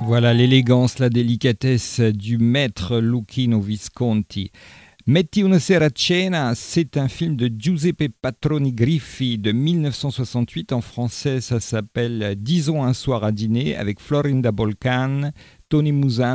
Voilà l'élégance, la délicatesse du maître Luchino Visconti. Metti una sera a cena, c'est un film de Giuseppe Patroni Griffi de 1968. En français, ça s'appelle Disons un soir à dîner avec Florinda Bolcan, Tony Musin.